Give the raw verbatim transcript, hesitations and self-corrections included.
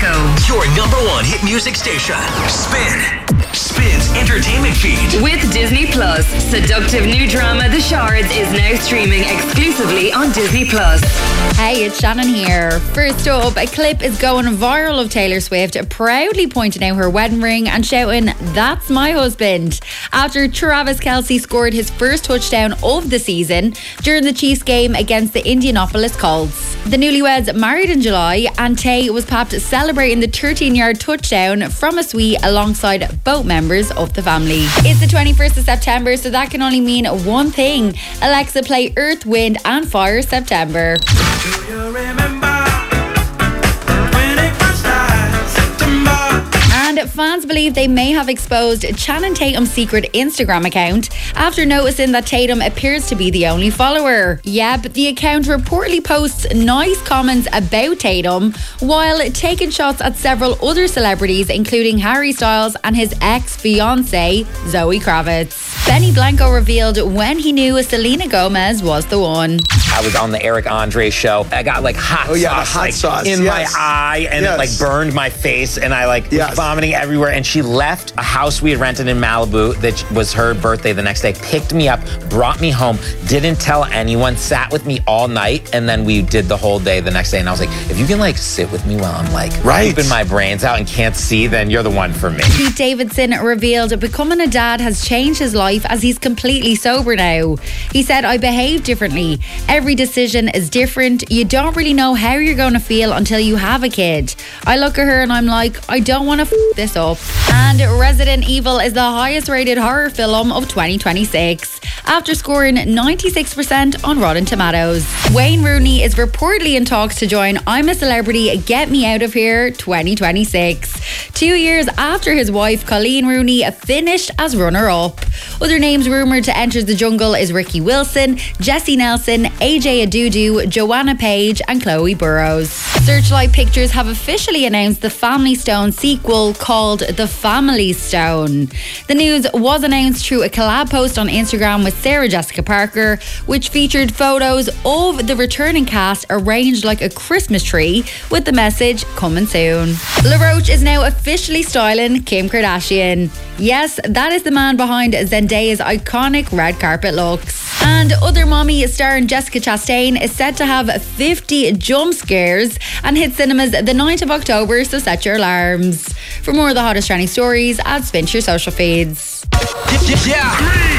Glasgow. Your number one hit music station. Spin. Spin's entertainment feed. With Disney Plus, seductive new drama The Shards is now streaming exclusively on Disney Plus. Hey, it's Shannon here. First up, a clip is going viral of Taylor Swift proudly pointing out her wedding ring and shouting, "That's my husband," after Travis Kelce scored his first touchdown of the season during the Chiefs game against the Indianapolis Colts. The newlyweds married in July, and Tay was papped celebrating the thirteen-yard touchdown from a suite alongside both members of the family. It's the twenty-first of September, so that can only mean one thing. Alexa, play Earth, Wind and Fire September. Do you remember when it was like September? And fans believe they may have exposed Channing Tatum's secret Instagram account after noticing that Tatum appears to be the only follower. Yeah, but the account reportedly posts nice comments about Tatum while taking shots at several other celebrities, including Harry Styles and his ex-fiancée, Zoe Kravitz. Benny Blanco revealed when he knew Selena Gomez was the one. I was on the Eric Andre show. I got like hot Oh, yeah, sauce, the hot like, sauce, in yes. my eye, and Yes. it like burned my face, and I like Yes. was vomiting everywhere. And she left a house we had rented in Malibu that was her birthday the next day, picked me up, brought me home, didn't tell anyone, sat with me all night, and then we did the whole day the next day. And I was like, if you can like sit with me while I'm like Right. pooping my brains out and can't see, then you're the one for me. Pete Davidson revealed becoming a dad has changed his life as he's completely sober now. He said, "I behave differently. Every decision is different. You don't really know how you're going to feel until you have a kid. I look at her and I'm like, I don't want to f this up." And Resident Evil is the highest rated horror film of twenty twenty-six after scoring ninety-six percent on Rotten Tomatoes. Wayne Rooney is reportedly in talks to join I'm a Celebrity, Get Me Out of Here twenty twenty-six. Two years after his wife Colleen Rooney finished as runner-up. Other names rumoured to enter the jungle is Ricky Wilson, Jesse Nelson, A J Adudu, Joanna Page and Chloe Burrows. Searchlight Pictures have officially announced the Family Stone sequel called The Family Stone. The news was announced through a collab post on Instagram with Sarah Jessica Parker, which featured photos of the returning cast arranged like a Christmas tree with the message "coming soon." La Roche is now officially styling Kim Kardashian. Yes, that is the man behind Zendaya's iconic red carpet looks. And Other Mommy starring Jessica Chastain is set to have fifty jump scares and hit cinemas the ninth of October, so set your alarms. For more of the hottest trending stories, add Spin to your social feeds. Yeah.